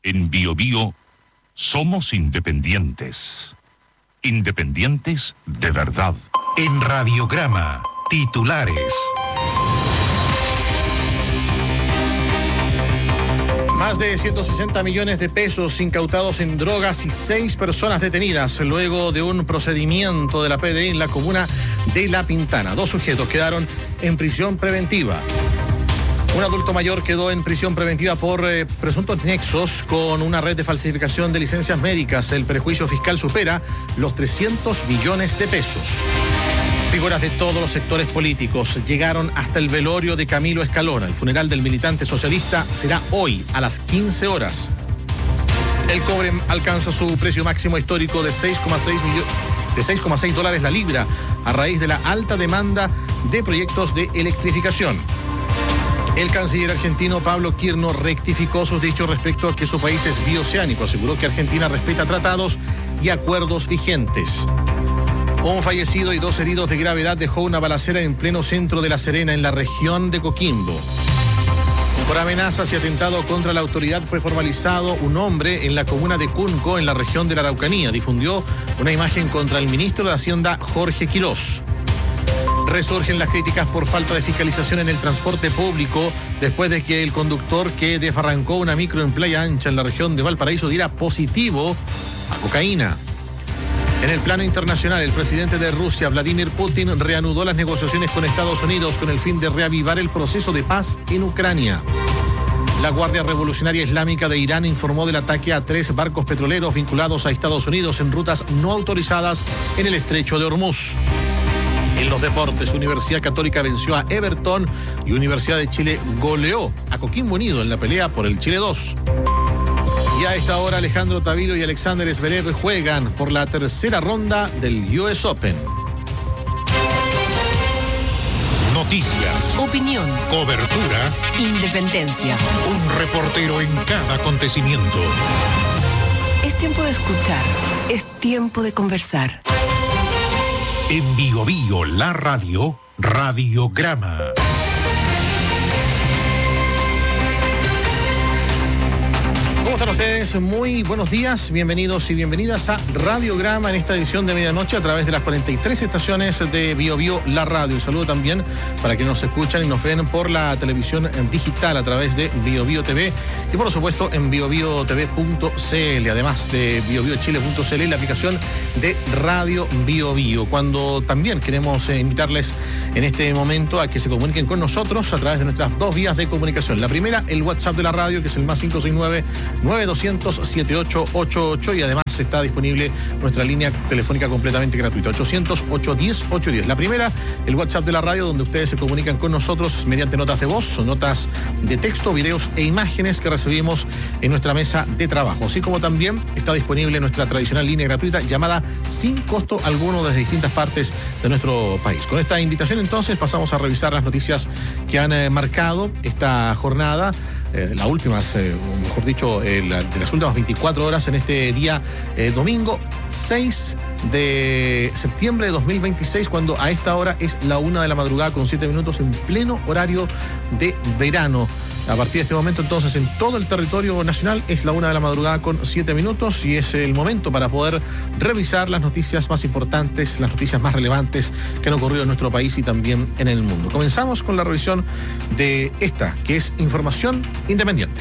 En BioBio somos independientes. Independientes de verdad. En Radiograma, titulares. Más de 160 millones de pesos incautados en drogas y 6 personas detenidas luego de un procedimiento de la PDI en la comuna de La Pintana. 2 sujetos quedaron en prisión preventiva. Un adulto mayor quedó en prisión preventiva por presuntos nexos con una red de falsificación de licencias médicas. El perjuicio fiscal supera los 300 millones de pesos. Figuras de todos los sectores políticos llegaron hasta el velorio de Camilo Escalona. El funeral del militante socialista será hoy a las 15 horas. El cobre alcanza su precio máximo histórico de 6,6 dólares la libra a raíz de la alta demanda de proyectos de electrificación. El canciller argentino Pablo Quirno rectificó sus dichos respecto a que su país es bioceánico. Aseguró que Argentina respeta tratados y acuerdos vigentes. Un fallecido y 2 heridos de gravedad dejó una balacera en pleno centro de La Serena, en la región de Coquimbo. Por amenazas y atentado contra la autoridad fue formalizado un hombre en la comuna de Cunco, en la región de la Araucanía. Difundió una imagen contra el ministro de Hacienda, Jorge Quirós. Resurgen las críticas por falta de fiscalización en el transporte público después de que el conductor que desbarrancó una micro en Playa Ancha, en la región de Valparaíso, diera positivo a cocaína. En el plano internacional, el presidente de Rusia, Vladimir Putin, reanudó las negociaciones con Estados Unidos con el fin de reavivar el proceso de paz en Ucrania. La Guardia Revolucionaria Islámica de Irán informó del ataque a 3 barcos petroleros vinculados a Estados Unidos en rutas no autorizadas en el estrecho de Hormuz. En los deportes, Universidad Católica venció a Everton y Universidad de Chile goleó a Coquimbo Unido en la pelea por el Chile 2. Y a esta hora, Alejandro Tavilo y Alexander Zverev juegan por la tercera ronda del US Open. Noticias, opinión, cobertura, independencia. Un reportero en cada acontecimiento. Es tiempo de escuchar, es tiempo de conversar. En BioBio, la radio, Radiograma. ¿Cómo están ustedes? Muy buenos días, bienvenidos y bienvenidas a Radiograma en esta edición de medianoche a través de las 43 estaciones de BioBio, la radio. Un saludo también para que nos escuchan y nos ven por la televisión digital a través de BioBio TV y por supuesto en biobiotv.cl, además de biobiochile.cl, la aplicación de Radio BioBio. Cuando también queremos invitarles en este momento a que se comuniquen con nosotros a través de nuestras 2 vías de comunicación. La primera, el WhatsApp de la radio, que es el más 569-9200-7888, y además está disponible nuestra línea telefónica completamente gratuita, 800-810-810. La primera, el WhatsApp de la radio, donde ustedes se comunican con nosotros mediante notas de voz o notas de texto, videos e imágenes que recibimos en nuestra mesa de trabajo. Así como también está disponible nuestra tradicional línea gratuita llamada sin costo alguno desde distintas partes de nuestro país. Con esta invitación entonces pasamos a revisar las noticias que han marcado esta jornada. Las últimas, mejor dicho, de las últimas 24 horas en este día domingo 6 de septiembre de 2026, cuando a esta hora es la 1 de la madrugada con 7 minutos en pleno horario de verano. A partir de este momento, entonces, en todo el territorio nacional es la 1 de la madrugada con 7 minutos y es el momento para poder revisar las noticias más importantes, las noticias más relevantes que han ocurrido en nuestro país y también en el mundo. Comenzamos con la revisión de esta, que es información independiente.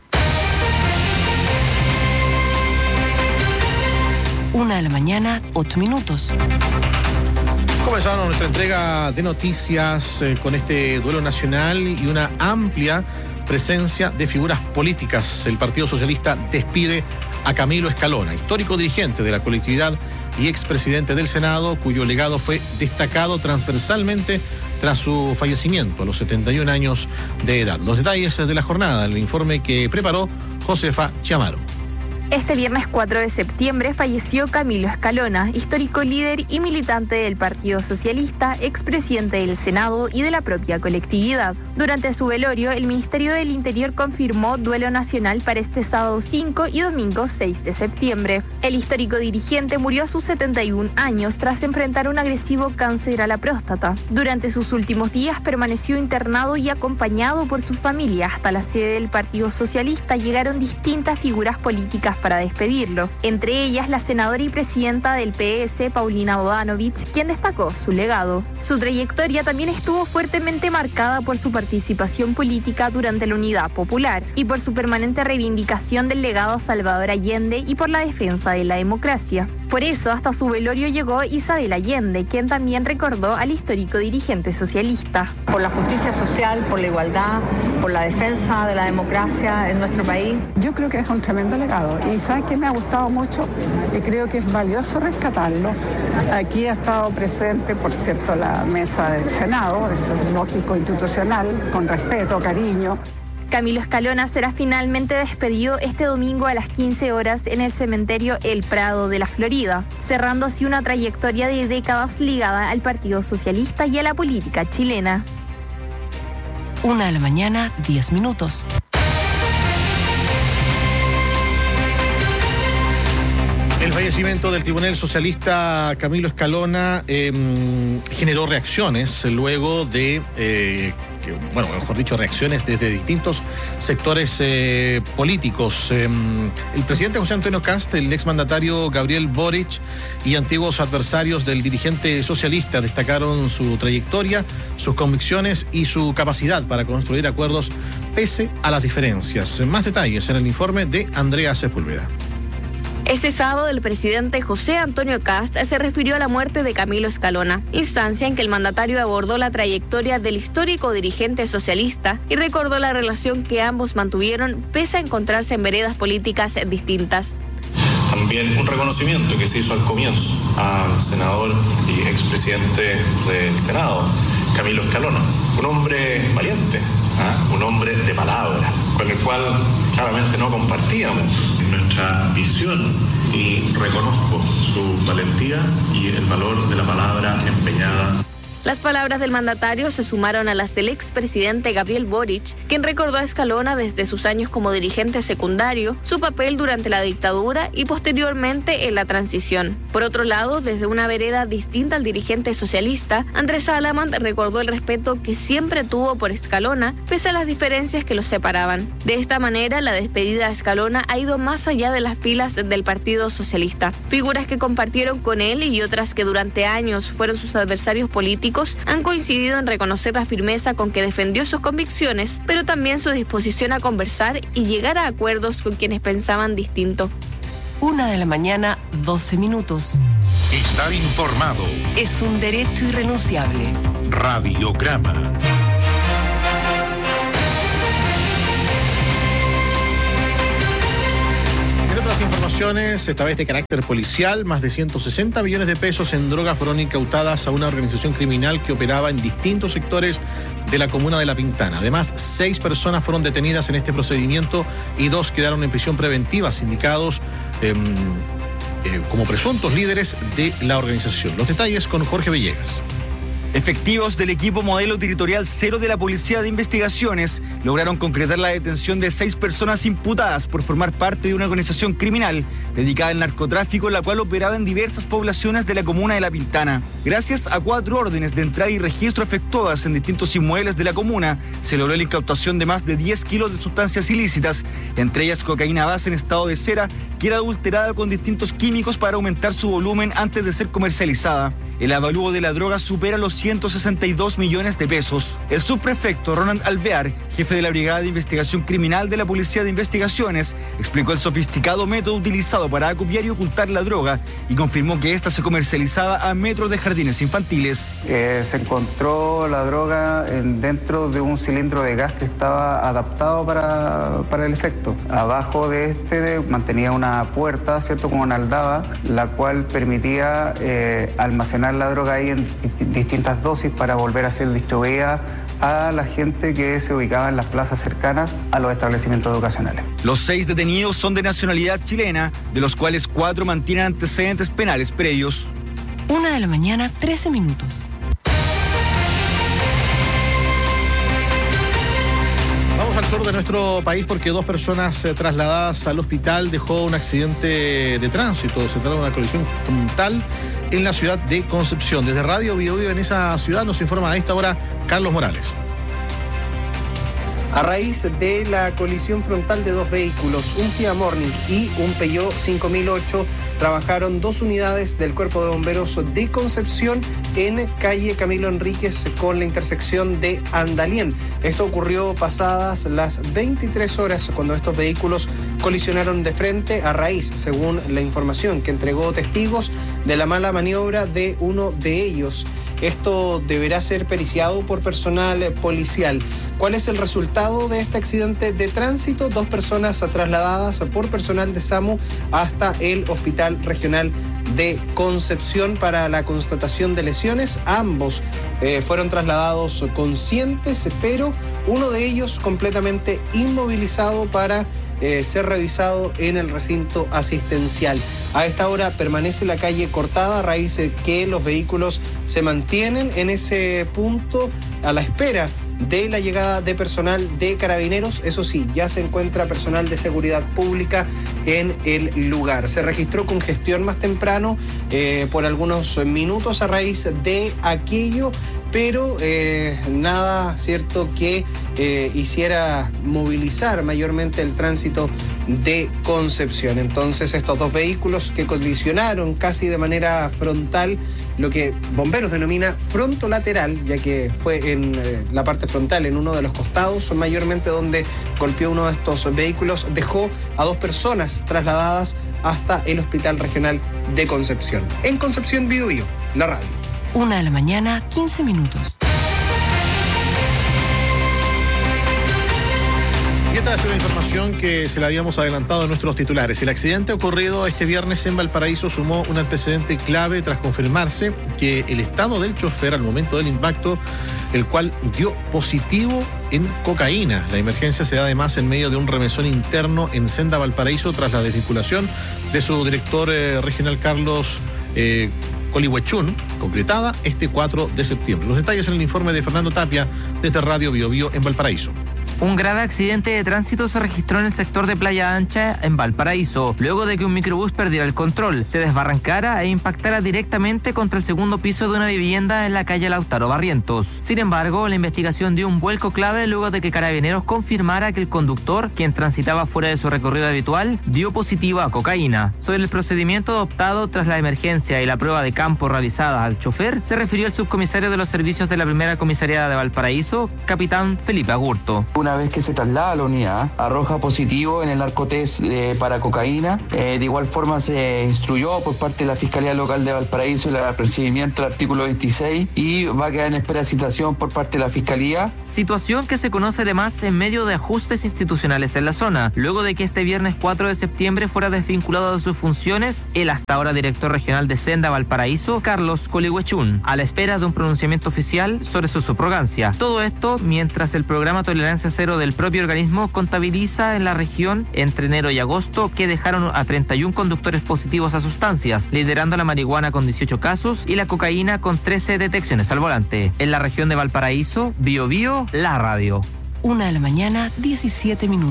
1 de la mañana, 8 minutos. Comenzamos nuestra entrega de noticias con este duelo nacional y una amplia presencia de figuras políticas. El Partido Socialista despide a Camilo Escalona, histórico dirigente de la colectividad y expresidente del Senado, cuyo legado fue destacado transversalmente tras su fallecimiento a los 71 años de edad. Los detalles de la jornada, el informe que preparó Josefa Chiamaro. Este viernes 4 de septiembre falleció Camilo Escalona, histórico líder y militante del Partido Socialista, expresidente del Senado y de la propia colectividad. Durante su velorio, el Ministerio del Interior confirmó duelo nacional para este sábado 5 y domingo 6 de septiembre. El histórico dirigente murió a sus 71 años tras enfrentar un agresivo cáncer a la próstata. Durante sus últimos días permaneció internado y acompañado por su familia. Hasta la sede del Partido Socialista llegaron distintas figuras políticas para despedirlo, entre ellas la senadora y presidenta del PS, Paulina Bodanovich, quien destacó su legado. Su trayectoria también estuvo fuertemente marcada por su participación política durante la Unidad Popular y por su permanente reivindicación del legado a Salvador Allende y por la defensa de la democracia. Por eso, hasta su velorio llegó Isabel Allende, quien también recordó al histórico dirigente socialista. Por la justicia social, por la igualdad, por la defensa de la democracia en nuestro país. Yo creo que es un tremendo legado y ¿sabes qué me ha gustado mucho? Y creo que es valioso rescatarlo. Aquí ha estado presente, por cierto, la mesa del Senado, eso es lógico, institucional, con respeto, cariño. Camilo Escalona será finalmente despedido este domingo a las 15 horas en el cementerio El Prado de la Florida, cerrando así una trayectoria de décadas ligada al Partido Socialista y a la política chilena. 1:10 a.m. El fallecimiento del tribunal socialista Camilo Escalona generó reacciones luego de, mejor dicho, reacciones desde distintos sectores políticos. El presidente José Antonio Kast, el exmandatario Gabriel Boric y antiguos adversarios del dirigente socialista destacaron su trayectoria, sus convicciones y su capacidad para construir acuerdos pese a las diferencias. Más detalles en el informe de Andrea Sepúlveda. Este sábado, el presidente José Antonio Kast se refirió a la muerte de Camilo Escalona, instancia en que el mandatario abordó la trayectoria del histórico dirigente socialista y recordó la relación que ambos mantuvieron pese a encontrarse en veredas políticas distintas. También un reconocimiento que se hizo al comienzo al senador y expresidente del Senado, Camilo Escalona, un hombre valiente, un hombre de palabra, con el cual claramente no compartíamos nuestra visión, y reconozco su valentía y el valor de la palabra empeñada. Las palabras del mandatario se sumaron a las del expresidente Gabriel Boric, quien recordó a Escalona desde sus años como dirigente secundario, su papel durante la dictadura y posteriormente en la transición. Por otro lado, desde una vereda distinta al dirigente socialista, Andrés Alamand recordó el respeto que siempre tuvo por Escalona, pese a las diferencias que los separaban. De esta manera, la despedida a Escalona ha ido más allá de las filas del Partido Socialista. Figuras que compartieron con él y otras que durante años fueron sus adversarios políticos han coincidido en reconocer la firmeza con que defendió sus convicciones, pero también su disposición a conversar y llegar a acuerdos con quienes pensaban distinto. 1:12 a.m. Estar informado Es un derecho irrenunciable. Radiograma. Otras informaciones, esta vez de carácter policial, más de 160 millones de pesos en drogas fueron incautadas a una organización criminal que operaba en distintos sectores de la comuna de La Pintana. Además, 6 personas fueron detenidas en este procedimiento y 2 quedaron en prisión preventiva, sindicados como presuntos líderes de la organización. Los detalles con Jorge Villegas. Efectivos del equipo modelo territorial 0 de la Policía de Investigaciones lograron concretar la detención de 6 personas imputadas por formar parte de una organización criminal dedicada al narcotráfico, la cual operaba en diversas poblaciones de la comuna de La Pintana. Gracias a 4 órdenes de entrada y registro efectuadas en distintos inmuebles de la comuna, se logró la incautación de más de 10 kilos de sustancias ilícitas, entre ellas cocaína base en estado de cera, que era adulterada con distintos químicos para aumentar su volumen antes de ser comercializada. El avalúo de la droga supera los 162 millones de pesos. El subprefecto Ronald Alvear, jefe de la Brigada de Investigación Criminal de la Policía de Investigaciones, explicó el sofisticado método utilizado para acopiar y ocultar la droga y confirmó que esta se comercializaba a metros de jardines infantiles. Se encontró la droga dentro de un cilindro de gas que estaba adaptado para el efecto. Abajo de este mantenía una puerta, ¿cierto?, como una aldaba, la cual permitía almacenar la droga ahí en distintas dosis para volver a ser distribuida a la gente que se ubicaba en las plazas cercanas a los establecimientos educacionales. Los 6 detenidos son de nacionalidad chilena, de los cuales 4 mantienen antecedentes penales previos. 1:13 a.m. Vamos al sur de nuestro país porque 2 personas trasladadas al hospital dejó un accidente de tránsito. Se trata de una colisión frontal en la ciudad de Concepción. Desde Radio Biobío en esa ciudad nos informa a esta hora Carlos Morales. A raíz de la colisión frontal de 2 vehículos, un Kia Morning y un Peugeot 5008, trabajaron 2 unidades del Cuerpo de Bomberos de Concepción en calle Camilo Enríquez con la intersección de Andalien. Esto ocurrió pasadas las 23 horas cuando estos vehículos colisionaron de frente a raíz, según la información que entregó testigos, de la mala maniobra de uno de ellos. Esto deberá ser periciado por personal policial. ¿Cuál es el resultado de este accidente de tránsito? 2 personas trasladadas por personal de SAMU hasta el Hospital Regional de Concepción para la constatación de lesiones. Ambos fueron trasladados conscientes, pero uno de ellos completamente inmovilizado para ser revisado en el recinto asistencial. A esta hora permanece la calle cortada a raíz de que los vehículos se mantienen en ese punto a la espera de la llegada de personal de Carabineros. Eso sí, ya se encuentra personal de seguridad pública en el lugar. Se registró congestión más temprano por algunos minutos a raíz de aquello, pero nada cierto que hiciera movilizar mayormente el tránsito de Concepción. Entonces estos 2 vehículos que colisionaron casi de manera frontal, lo que bomberos denomina frontolateral, ya que fue en la parte frontal, en uno de los costados, mayormente donde golpeó uno de estos vehículos, dejó a 2 personas trasladadas hasta el Hospital Regional de Concepción. En Concepción, Biobío, la radio. 1:15 a.m. Y esta es una información que se la habíamos adelantado en nuestros titulares. El accidente ocurrido este viernes en Valparaíso sumó un antecedente clave tras confirmarse que el estado del chofer al momento del impacto, el cual dio positivo en cocaína. La emergencia se da además en medio de un remesón interno en Senda Valparaíso tras la desvinculación de su director regional Carlos Colihuechún, concretada este 4 de septiembre. Los detalles en el informe de Fernando Tapia desde Radio Biobío en Valparaíso. Un grave accidente de tránsito se registró en el sector de Playa Ancha, en Valparaíso, luego de que un microbús perdiera el control, se desbarrancara e impactara directamente contra el segundo piso de una vivienda en la calle Lautaro Barrientos. Sin embargo, la investigación dio un vuelco clave luego de que Carabineros confirmara que el conductor, quien transitaba fuera de su recorrido habitual, dio positivo a cocaína. Sobre el procedimiento adoptado tras la emergencia y la prueba de campo realizada al chofer, se refirió el subcomisario de los servicios de la primera comisaría de Valparaíso, capitán Felipe Agurto. Una vez que se traslada a la unidad, arroja positivo en el narcotest para cocaína. De igual forma se instruyó por parte de la Fiscalía Local de Valparaíso el apercibimiento del artículo 26 y va a quedar en espera de citación por parte de la Fiscalía. Situación que se conoce además en medio de ajustes institucionales en la zona, luego de que este viernes 4 de septiembre fuera desvinculado de sus funciones el hasta ahora director regional de Senda Valparaíso, Carlos Colihuechún, a la espera de un pronunciamiento oficial sobre su subrogancia. Todo esto mientras el programa Tolerancia Cero del propio organismo contabiliza en la región entre enero y agosto que dejaron a 31 conductores positivos a sustancias, liderando la marihuana con 18 casos y la cocaína con 13 detecciones al volante. En la región de Valparaíso, Biobío, la radio. 1:17 a.m.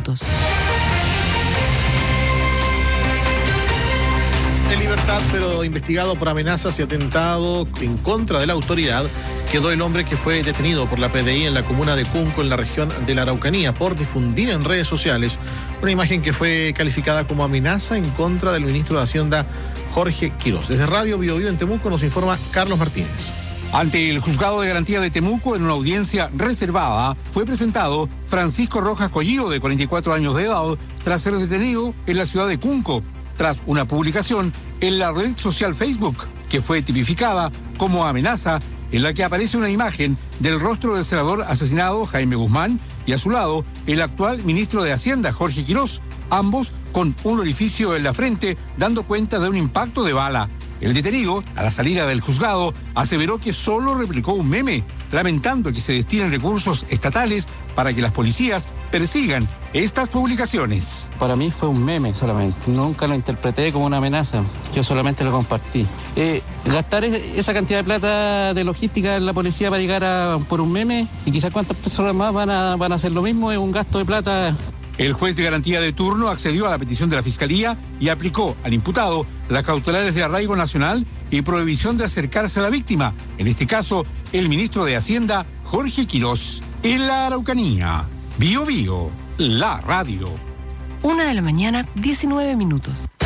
En libertad, pero investigado por amenazas y atentado en contra de la autoridad, quedó el hombre que fue detenido por la PDI en la comuna de Cunco, en la región de la Araucanía, por difundir en redes sociales una imagen que fue calificada como amenaza en contra del ministro de Hacienda, Jorge Quirós. Desde Radio Biobío en Temuco nos informa Carlos Martínez. Ante el Juzgado de Garantía de Temuco, en una audiencia reservada, fue presentado Francisco Rojas Colliro, de 44 años de edad, tras ser detenido en la ciudad de Cunco, tras una publicación en la red social Facebook, que fue tipificada como amenaza, en la que aparece una imagen del rostro del senador asesinado Jaime Guzmán y a su lado el actual ministro de Hacienda, Jorge Quirós, ambos con un orificio en la frente, dando cuenta de un impacto de bala. El detenido, a la salida del juzgado, aseveró que solo replicó un meme, lamentando que se destinen recursos estatales para que las policías persigan estas publicaciones. Para mí fue un meme solamente, nunca lo interpreté como una amenaza, yo solamente lo compartí. Gastar esa cantidad de plata de logística en la policía para llegar por un meme, y quizás cuántas personas más van a hacer lo mismo, es un gasto de plata. El juez de garantía de turno accedió a la petición de la Fiscalía y aplicó al imputado las cautelares de arraigo nacional y prohibición de acercarse a la víctima, en este caso, el ministro de Hacienda, Jorge Quirós. En la Araucanía, Bío Bío, la radio. 1:19 a.m.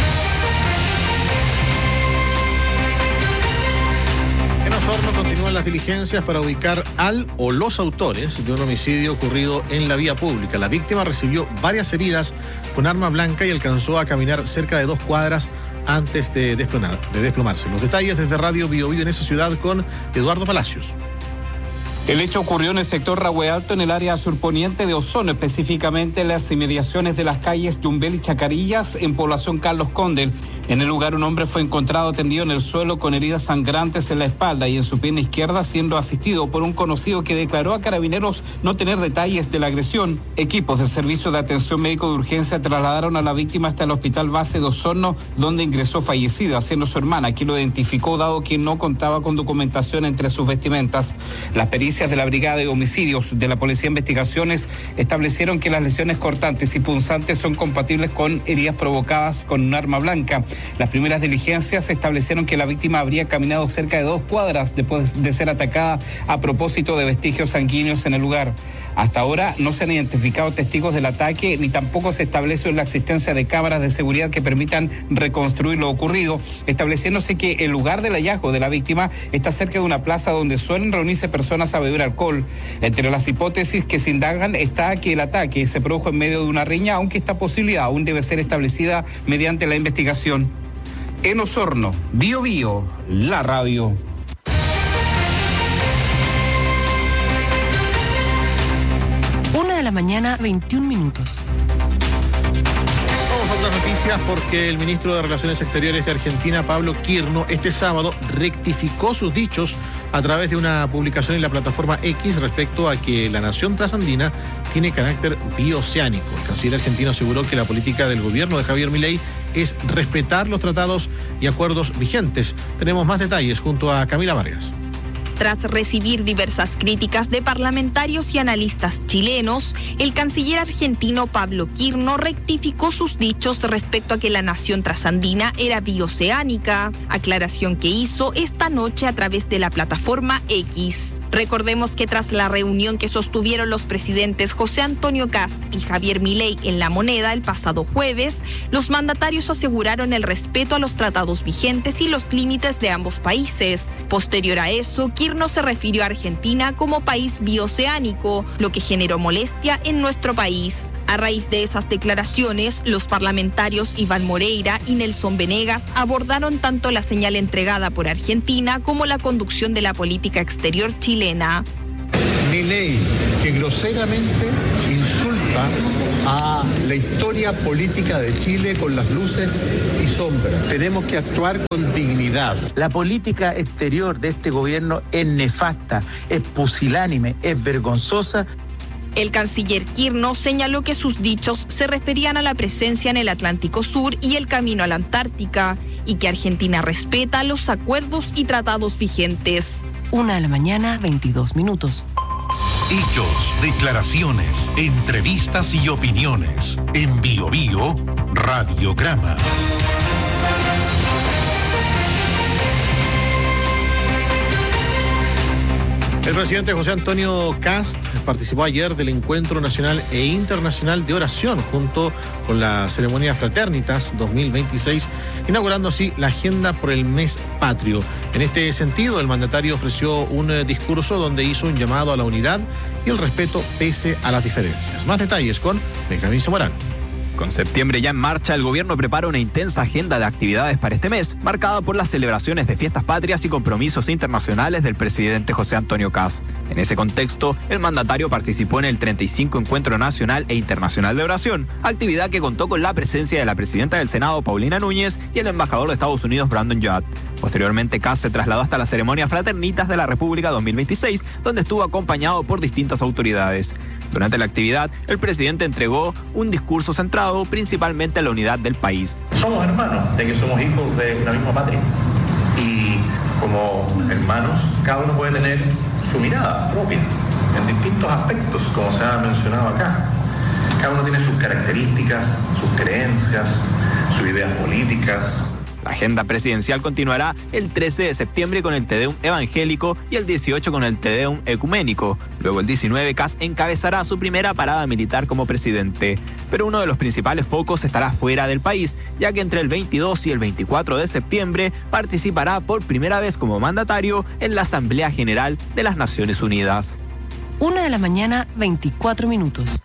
En Osorno continúan las diligencias para ubicar al o los autores de un homicidio ocurrido en la vía pública. La víctima recibió varias heridas con arma blanca y alcanzó a caminar cerca de 2 cuadras antes de desplomarse. Los detalles desde Radio Bío Bío en esa ciudad con Eduardo Palacios. El hecho ocurrió en el sector Rahue Alto, en el área surponiente de Osorno, específicamente en las inmediaciones de las calles Yumbel y Chacarillas, en población Carlos Condel. En el lugar, un hombre fue encontrado tendido en el suelo con heridas sangrantes en la espalda y en su pierna izquierda, siendo asistido por un conocido que declaró a Carabineros no tener detalles de la agresión. Equipos del Servicio de Atención Médico de Urgencia trasladaron a la víctima hasta el Hospital Base de Osorno, donde ingresó fallecida, siendo su hermana quien lo identificó, dado que no contaba con documentación entre sus vestimentas. Las pericias de la Brigada de Homicidios de la Policía de Investigaciones establecieron que las lesiones cortantes y punzantes son compatibles con heridas provocadas con un arma blanca. Las primeras diligencias establecieron que la víctima habría caminado cerca de 2 cuadras después de ser atacada a propósito de vestigios sanguíneos en el lugar. Hasta ahora no se han identificado testigos del ataque ni tampoco se establece la existencia de cámaras de seguridad que permitan reconstruir lo ocurrido, estableciéndose que el lugar del hallazgo de la víctima está cerca de una plaza donde suelen reunirse personas a beber alcohol. Entre las hipótesis que se indagan está que el ataque se produjo en medio de una riña, aunque esta posibilidad aún debe ser establecida mediante la investigación. En Osorno, Bío Bío, la radio. 1:21 a.m. Vamos a otras noticias porque el ministro de Relaciones Exteriores de Argentina, Pablo Quirno, este sábado rectificó sus dichos a través de una publicación en la plataforma X respecto a que la nación trasandina tiene carácter bioceánico. El canciller argentino aseguró que la política del gobierno de Javier Milei es respetar los tratados y acuerdos vigentes. Tenemos más detalles junto a Camila Vargas. Tras recibir diversas críticas de parlamentarios y analistas chilenos, el canciller argentino Pablo Quirno rectificó sus dichos respecto a que la nación trasandina era bioceánica, aclaración que hizo esta noche a través de la plataforma X. Recordemos que tras la reunión que sostuvieron los presidentes José Antonio Kast y Javier Milei en La Moneda el pasado jueves, los mandatarios aseguraron el respeto a los tratados vigentes y los límites de ambos países. Posterior a eso, Quirno se refirió a Argentina como país bioceánico, lo que generó molestia en nuestro país. A raíz de esas declaraciones, los parlamentarios Iván Moreira y Nelson Venegas abordaron tanto la señal entregada por Argentina como la conducción de la política exterior chilena. Milei, que groseramente insulta a la historia política de Chile con las luces y sombras. Tenemos que actuar con dignidad. La política exterior de este gobierno es nefasta, es pusilánime, es vergonzosa. El canciller Quirno señaló que sus dichos se referían a la presencia en el Atlántico Sur y el camino a la Antártica, y que Argentina respeta los acuerdos y tratados vigentes. 1:22 a.m. Hechos, declaraciones, entrevistas y opiniones. En Bío Bío, Radiograma. El presidente José Antonio Kast participó ayer del Encuentro Nacional e Internacional de Oración junto con la ceremonia Fraternitas 2026, inaugurando así la agenda por el mes patrio. En este sentido, el mandatario ofreció un discurso donde hizo un llamado a la unidad y el respeto pese a las diferencias. Más detalles con Benjamín Zamorano. Con septiembre ya en marcha, el gobierno prepara una intensa agenda de actividades para este mes, marcada por las celebraciones de fiestas patrias y compromisos internacionales del presidente José Antonio Kast. En ese contexto, el mandatario participó en el 35 Encuentro Nacional e Internacional de Oración, actividad que contó con la presencia de la presidenta del Senado, Paulina Núñez, y el embajador de Estados Unidos, Brandon Judd. Posteriormente, Kast se trasladó hasta la ceremonia Fraternitas de la República 2026, donde estuvo acompañado por distintas autoridades. Durante la actividad, el presidente entregó un discurso centrado principalmente en la unidad del país. Somos hermanos, de que somos hijos de una misma patria. Y como hermanos, cada uno puede tener su mirada propia en distintos aspectos, como se ha mencionado acá. Cada uno tiene sus características, sus creencias, sus ideas políticas. La agenda presidencial continuará el 13 de septiembre con el Te Deum evangélico y el 18 con el Te Deum ecuménico. Luego el 19, Kast encabezará su primera parada militar como presidente. Pero uno de los principales focos estará fuera del país, ya que entre el 22 y el 24 de septiembre participará por primera vez como mandatario en la Asamblea General de las Naciones Unidas. 1:24 a.m.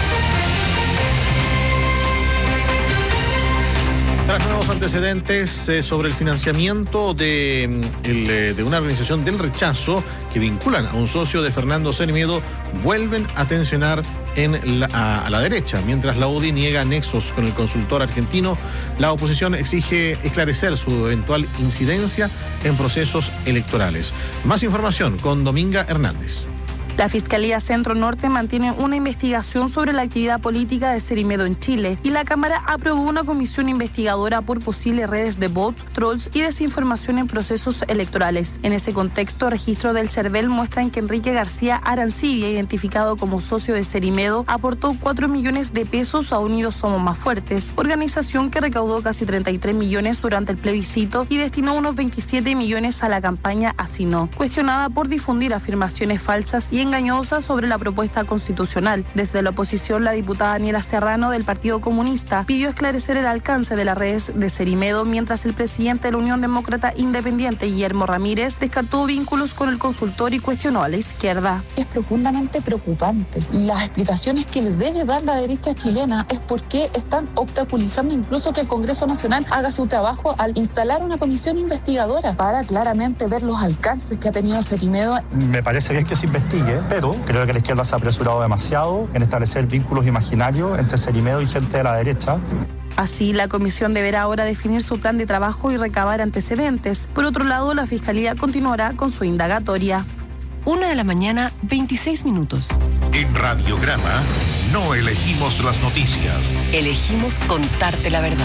Tras nuevos antecedentes sobre el financiamiento de una organización del rechazo que vinculan a un socio de Fernando Cermedo, vuelven a tensionar a la derecha. Mientras la UDI niega nexos con el consultor argentino, la oposición exige esclarecer su eventual incidencia en procesos electorales. Más información con Dominga Hernández. La Fiscalía Centro Norte mantiene una investigación sobre la actividad política de Cermedo en Chile y la Cámara aprobó una comisión investigadora por posibles redes de bots, trolls y desinformación en procesos electorales. En ese contexto, registros del CERVEL muestran que Enrique García Arancibia, identificado como socio de Cermedo, aportó 4 millones de pesos a Unidos Somos Más Fuertes, organización que recaudó casi 33 millones durante el plebiscito y destinó unos 27 millones a la campaña Así No, cuestionada por difundir afirmaciones falsas y engañosa sobre la propuesta constitucional. Desde la oposición, la diputada Daniela Serrano del Partido Comunista pidió esclarecer el alcance de las redes de Cermedo, mientras el presidente de la Unión Demócrata Independiente, Guillermo Ramírez, descartó vínculos con el consultor y cuestionó a la izquierda. Es profundamente preocupante. Las explicaciones que le debe dar la derecha chilena es por qué están obstaculizando incluso que el Congreso Nacional haga su trabajo al instalar una comisión investigadora para claramente ver los alcances que ha tenido Cermedo. Me parece bien que se investigue, pero creo que la izquierda se ha apresurado demasiado en establecer vínculos imaginarios entre Cermedo y gente de la derecha. Así, la comisión deberá ahora definir su plan de trabajo y recabar antecedentes. Por otro lado, la Fiscalía continuará con su indagatoria. 1:26 a.m. En Radiograma no elegimos las noticias. Elegimos contarte la verdad.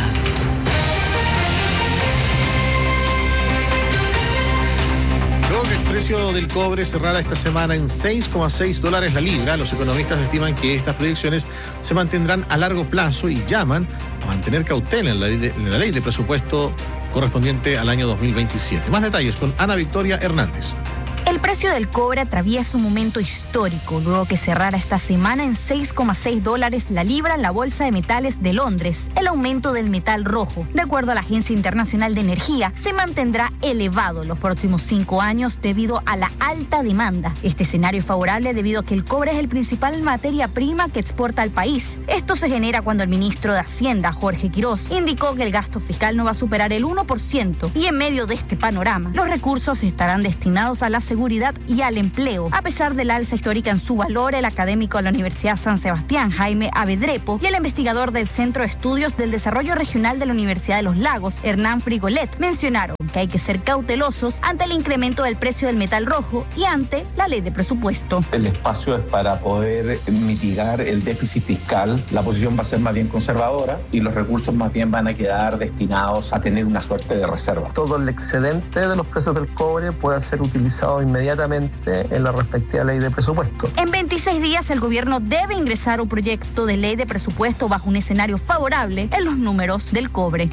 Luego que el precio del cobre cerrara esta semana en $6,6 la libra, los economistas estiman que estas proyecciones se mantendrán a largo plazo y llaman a mantener cautela en la ley de presupuesto correspondiente al año 2027. Más detalles con Ana Victoria Hernández. El precio del cobre atraviesa un momento histórico luego que cerrara esta semana en $6,6 la libra en la Bolsa de Metales de Londres. El aumento del metal rojo, de acuerdo a la Agencia Internacional de Energía, se mantendrá elevado en los próximos 5 años debido a la alta demanda. Este escenario es favorable debido a que el cobre es el principal materia prima que exporta al país. Esto se genera cuando el ministro de Hacienda, Jorge Quirós, indicó que el gasto fiscal no va a superar el 1% y en medio de este panorama, los recursos estarán destinados a la seguridad y al empleo. A pesar del alza histórica en su valor, el académico de la Universidad San Sebastián, Jaime Avedrepo, y el investigador del Centro de Estudios del Desarrollo Regional de la Universidad de Los Lagos, Hernán Frigolet, mencionaron que hay que ser cautelosos ante el incremento del precio del metal rojo y ante la ley de presupuesto. El espacio es para poder mitigar el déficit fiscal. La posición va a ser más bien conservadora y los recursos más bien van a quedar destinados a tener una suerte de reserva. Todo el excedente de los precios del cobre puede ser utilizado inmediatamente en la respectiva ley de presupuesto. En 26 días el gobierno debe ingresar un proyecto de ley de presupuesto bajo un escenario favorable en los números del cobre.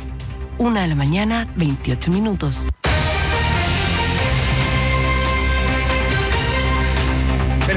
1:28 a.m.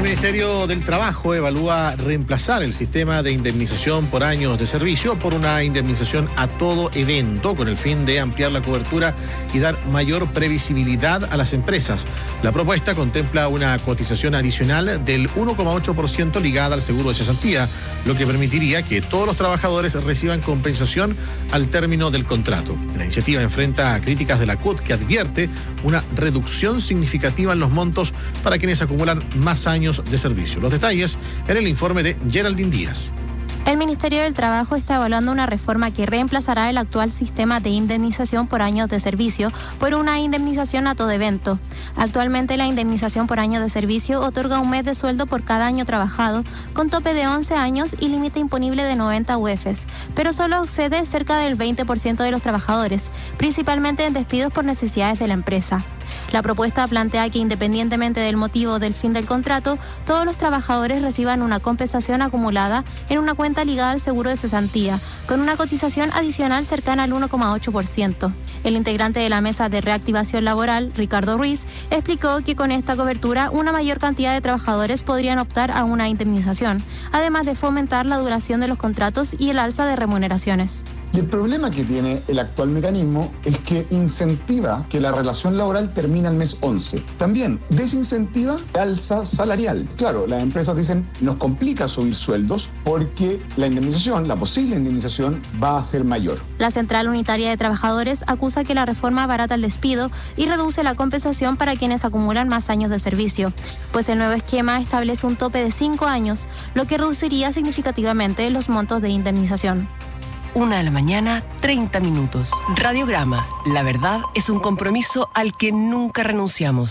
Ministerio del Trabajo evalúa reemplazar el sistema de indemnización por años de servicio por una indemnización a todo evento con el fin de ampliar la cobertura y dar mayor previsibilidad a las empresas. La propuesta contempla una cotización adicional del 1,8% ligada al seguro de cesantía, lo que permitiría que todos los trabajadores reciban compensación al término del contrato. La iniciativa enfrenta críticas de la CUT, que advierte una reducción significativa en los montos para quienes acumulan más años de servicio. Los detalles en el informe de Geraldine Díaz. El Ministerio del Trabajo está evaluando una reforma que reemplazará el actual sistema de indemnización por años de servicio por una indemnización a todo evento. Actualmente la indemnización por año de servicio otorga un mes de sueldo por cada año trabajado, con tope de 11 años y límite imponible de 90 UFs, pero solo accede cerca del 20% de los trabajadores, principalmente en despidos por necesidades de la empresa. La propuesta plantea que independientemente del motivo del fin del contrato, todos los trabajadores reciban una compensación acumulada en una cuenta ligada al seguro de cesantía, con una cotización adicional cercana al 1,8%. El integrante de la Mesa de Reactivación Laboral, Ricardo Ruiz, explicó que con esta cobertura una mayor cantidad de trabajadores podrían optar a una indemnización, además de fomentar la duración de los contratos y el alza de remuneraciones. Y el problema que tiene el actual mecanismo es que incentiva que la relación laboral termine al mes 11. También desincentiva la alza salarial. Claro, las empresas dicen, nos complica subir sueldos porque la indemnización, la posible indemnización, va a ser mayor. La Central Unitaria de Trabajadores acusa que la reforma abarata el despido y reduce la compensación para quienes acumulan más años de servicio, pues el nuevo esquema establece un tope de 5 años, lo que reduciría significativamente los montos de indemnización. 1:30 a.m. Radiograma. La verdad es un compromiso al que nunca renunciamos.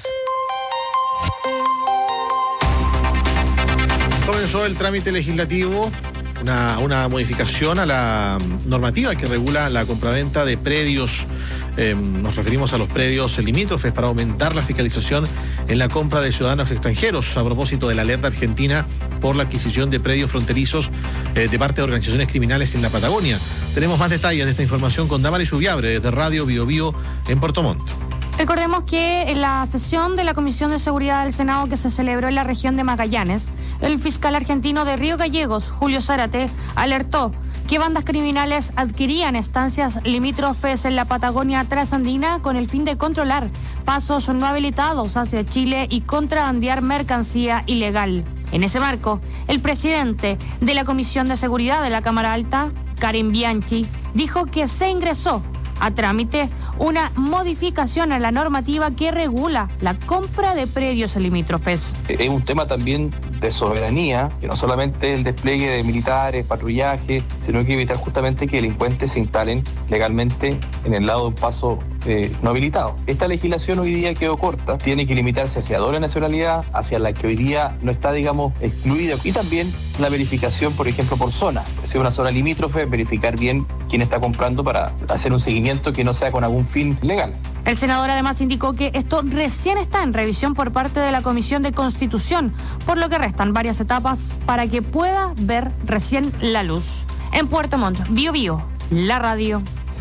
Comenzó el trámite legislativo, una modificación a la normativa que regula la compraventa de predios. Nos referimos a los predios limítrofes para aumentar la fiscalización en la compra de ciudadanos extranjeros a propósito de la alerta argentina por la adquisición de predios fronterizos de parte de organizaciones criminales en la Patagonia. Tenemos más detalles de esta información con Damaris Ubiabre de Radio Bio Bio en Puerto Montt. Recordemos que en la sesión de la Comisión de Seguridad del Senado que se celebró en la región de Magallanes, el fiscal argentino de Río Gallegos, Julio Zárate, alertó que bandas criminales adquirían estancias limítrofes en la Patagonia trasandina con el fin de controlar pasos no habilitados hacia Chile y contrabandear mercancía ilegal. En ese marco, el presidente de la Comisión de Seguridad de la Cámara Alta, Karen Bianchi, dijo que se ingresó a trámite una modificación a la normativa que regula la compra de predios limítrofes. Es un tema también de soberanía, que no solamente el despliegue de militares, patrullaje, sino que evitar justamente que delincuentes se instalen legalmente en el lado de un paso no habilitado. Esta legislación hoy día quedó corta, tiene que limitarse hacia doble nacionalidad, hacia la que hoy día no está, digamos, excluida, y también la verificación, por ejemplo, por zona. Si es una zona limítrofe, verificar bien quién está comprando para hacer un seguimiento que no sea con algún fin legal. El senador además indicó que esto recién está en revisión por parte de la Comisión de Constitución, por lo que restan varias etapas para que pueda ver recién la luz. En Puerto Montt, Bio Bio, la radio.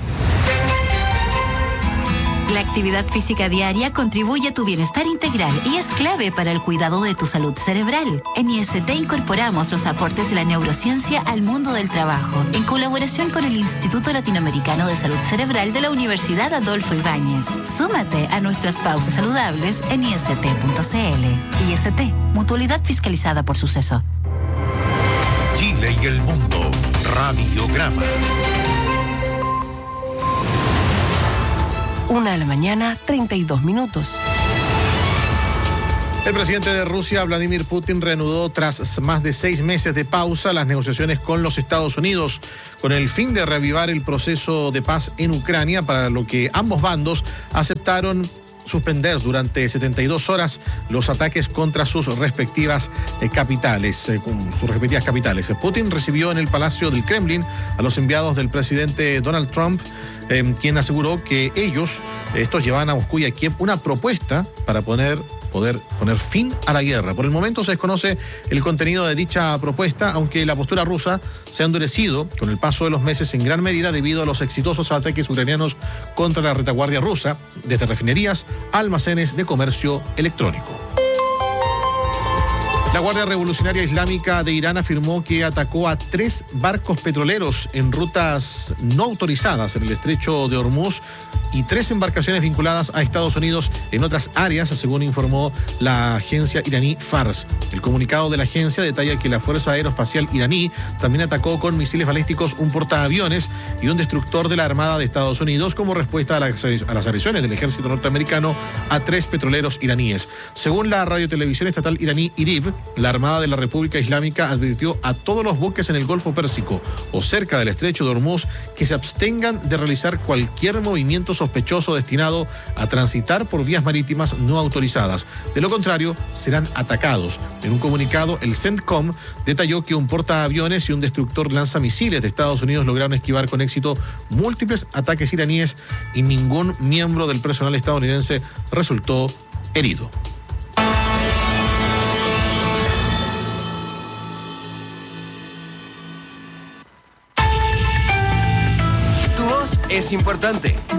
La actividad física diaria contribuye a tu bienestar integral y es clave para el cuidado de tu salud cerebral. En IST incorporamos los aportes de la neurociencia al mundo del trabajo, en colaboración con el Instituto Latinoamericano de Salud Cerebral de la Universidad Adolfo Ibáñez. Súmate a nuestras pausas saludables en ist.cl. IST, mutualidad fiscalizada por Suceso. Chile y el mundo. Radiograma. 1:32 a.m. El presidente de Rusia, Vladimir Putin, reanudó tras más de 6 meses de pausa las negociaciones con los Estados Unidos con el fin de reavivar el proceso de paz en Ucrania, para lo que ambos bandos aceptaron suspender durante 72 horas los ataques contra sus respectivas capitales. Putin recibió en el Palacio del Kremlin a los enviados del presidente Donald Trump, quien aseguró que estos llevan a Moscú y a Kiev una propuesta para poder poner fin a la guerra. Por el momento se desconoce el contenido de dicha propuesta, aunque la postura rusa se ha endurecido con el paso de los meses en gran medida debido a los exitosos ataques ucranianos contra la retaguardia rusa, desde refinerías a almacenes de comercio electrónico. La Guardia Revolucionaria Islámica de Irán afirmó que atacó a 3 barcos petroleros en rutas no autorizadas en el estrecho de Hormuz y 3 embarcaciones vinculadas a Estados Unidos en otras áreas, según informó la agencia iraní Fars. El comunicado de la agencia detalla que la Fuerza Aeroespacial iraní también atacó con misiles balísticos un portaaviones y un destructor de la Armada de Estados Unidos como respuesta a las agresiones del ejército norteamericano a 3 petroleros iraníes. Según la radiotelevisión estatal iraní IRIB, la Armada de la República Islámica advirtió a todos los buques en el Golfo Pérsico o cerca del estrecho de Hormuz que se abstengan de realizar cualquier movimiento sospechoso destinado a transitar por vías marítimas no autorizadas. De lo contrario, serán atacados. En un comunicado, el CENTCOM detalló que un portaaviones y un destructor lanzamisiles de Estados Unidos lograron esquivar con éxito múltiples ataques iraníes y ningún miembro del personal estadounidense resultó herido. Tu voz es importante.